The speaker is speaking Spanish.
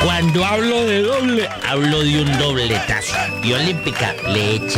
Cuando hablo de doble, hablo de un dobletazo. Y Olímpica le echa